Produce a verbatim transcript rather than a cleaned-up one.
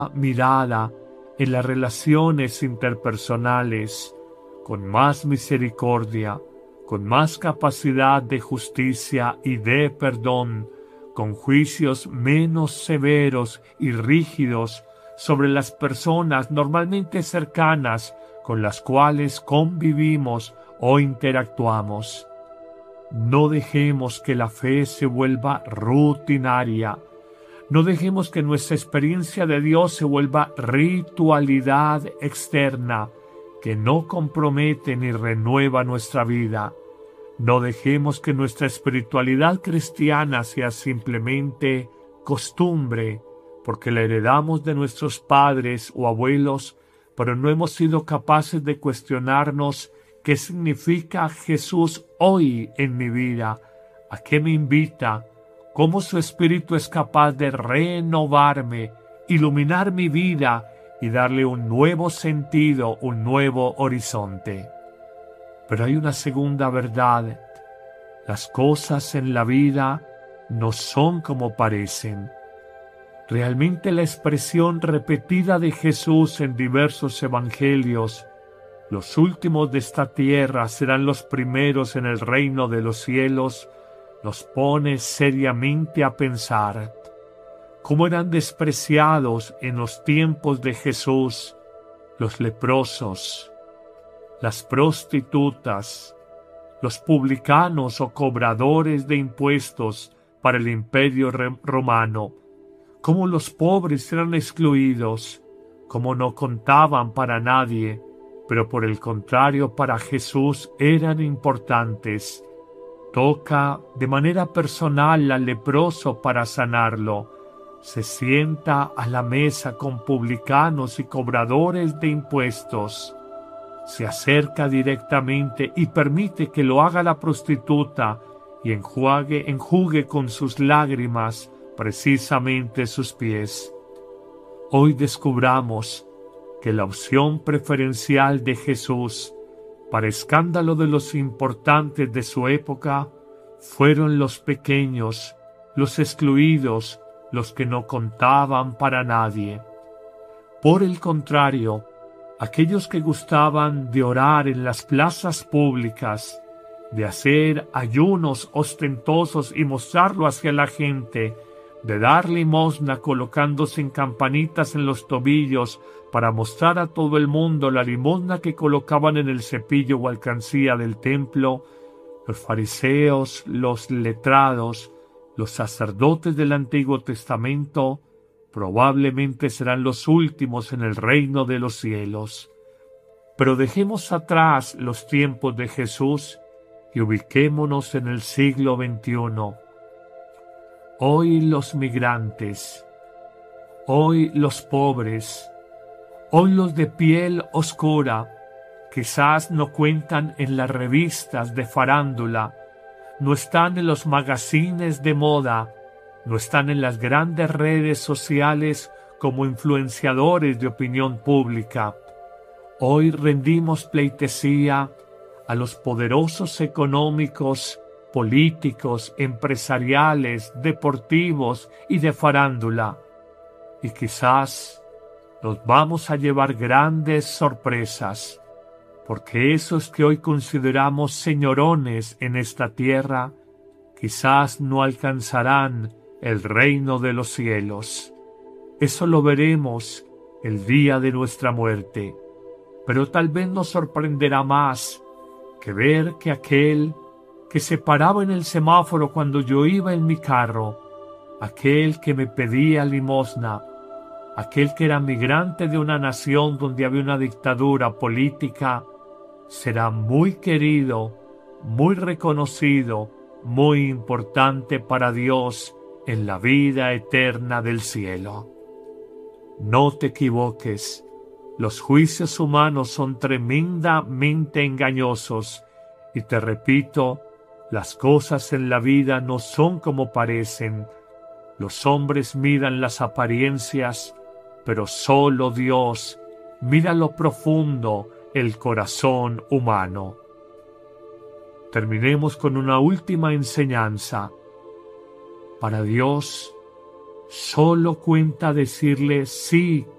mirada en las relaciones interpersonales, con más misericordia, con más capacidad de justicia y de perdón, con juicios menos severos y rígidos sobre las personas normalmente cercanas con las cuales convivimos o interactuamos. No dejemos que la fe se vuelva rutinaria. No dejemos que nuestra experiencia de Dios se vuelva ritualidad externa que no compromete ni renueva nuestra vida. No dejemos que nuestra espiritualidad cristiana sea simplemente costumbre, porque la heredamos de nuestros padres o abuelos, pero no hemos sido capaces de cuestionarnos qué significa Jesús hoy en mi vida, a qué me invita, cómo su Espíritu es capaz de renovarme, iluminar mi vida y darle un nuevo sentido, un nuevo horizonte. Pero hay una segunda verdad. Las cosas en la vida no son como parecen. Realmente la expresión repetida de Jesús en diversos evangelios, los últimos de esta tierra serán los primeros en el reino de los cielos, nos pone seriamente a pensar cómo eran despreciados en los tiempos de Jesús los leprosos, las prostitutas, los publicanos o cobradores de impuestos para el imperio romano, cómo los pobres eran excluidos, cómo no contaban para nadie, pero por el contrario para Jesús eran importantes. Toca de manera personal al leproso para sanarlo. Se sienta a la mesa con publicanos y cobradores de impuestos. Se acerca directamente y permite que lo haga la prostituta y enjuague, enjugue con sus lágrimas precisamente sus pies. Hoy descubramos que la opción preferencial de Jesús, para escándalo de los importantes de su época, fueron los pequeños, los excluidos, los que no contaban para nadie. Por el contrario, aquellos que gustaban de orar en las plazas públicas, de hacer ayunos ostentosos y mostrarlo hacia la gente, de dar limosna colocándose en campanitas en los tobillos para mostrar a todo el mundo la limosna que colocaban en el cepillo o alcancía del templo, los fariseos, los letrados, los sacerdotes del Antiguo Testamento, probablemente serán los últimos en el reino de los cielos. Pero dejemos atrás los tiempos de Jesús y ubiquémonos en el siglo veintiuno. Hoy los migrantes, hoy los pobres, hoy los de piel oscura, quizás no cuentan en las revistas de farándula, no están en los magazines de moda, no están en las grandes redes sociales como influenciadores de opinión pública. Hoy rendimos pleitesía a los poderosos económicos, políticos, empresariales, deportivos y de farándula. Y quizás nos vamos a llevar grandes sorpresas, porque esos que hoy consideramos señorones en esta tierra, quizás no alcanzarán el reino de los cielos. Eso lo veremos el día de nuestra muerte, pero tal vez nos sorprenderá más que ver que aquel que se paraba en el semáforo cuando yo iba en mi carro, aquel que me pedía limosna, aquel que era migrante de una nación donde había una dictadura política, será muy querido, muy reconocido, muy importante para Dios en la vida eterna del cielo. No te equivoques, los juicios humanos son tremendamente engañosos, y te repito, las cosas en la vida no son como parecen. Los hombres miran las apariencias, pero solo Dios mira lo profundo, el corazón humano. Terminemos con una última enseñanza. Para Dios, Solo cuenta decirle sí